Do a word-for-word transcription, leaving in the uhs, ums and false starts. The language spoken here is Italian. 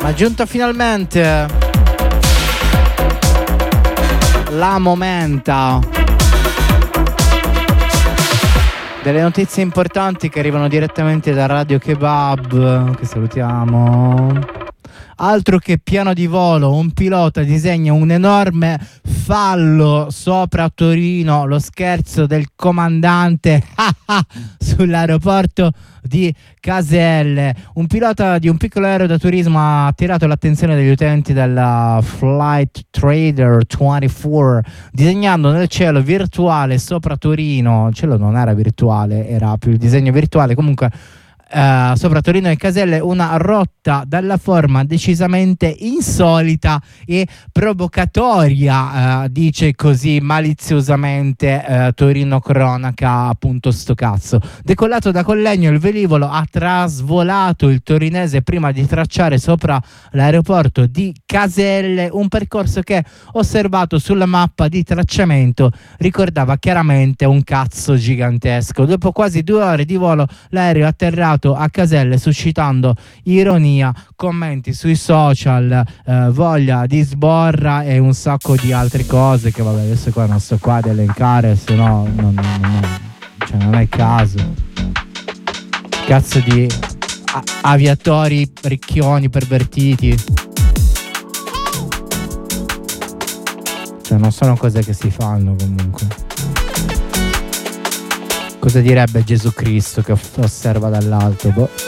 Ha giunto finalmente la momenta delle notizie importanti che arrivano direttamente da Radio Kebab, che salutiamo. Altro che piano di volo, un pilota disegna un enorme fallo sopra Torino, lo scherzo del comandante sull'aeroporto di Caselle. Un pilota di un piccolo aereo da turismo ha attirato l'attenzione degli utenti della Flight Trader ventiquattro disegnando nel cielo virtuale sopra Torino. Il cielo non era virtuale, era più il disegno virtuale, comunque Uh, sopra Torino e Caselle una rotta dalla forma decisamente insolita e provocatoria, uh, dice così maliziosamente uh, Torino Cronaca, appunto sto cazzo. Decollato da Collegno, il velivolo ha trasvolato il torinese prima di tracciare sopra l'aeroporto di Caselle, un percorso che, osservato sulla mappa di tracciamento, ricordava chiaramente un cazzo gigantesco. Dopo quasi due ore di volo l'aereo è atterrato a Caselle, suscitando ironia, commenti sui social, eh, voglia di sborra e un sacco di altre cose che vabbè adesso qua non sto qua ad elencare, se no non, non, non, cioè non è il caso. Cazzo di a- aviatori ricchioni pervertiti, cioè non sono cose che si fanno comunque. Cosa direbbe Gesù Cristo che osserva dall'alto? Boh.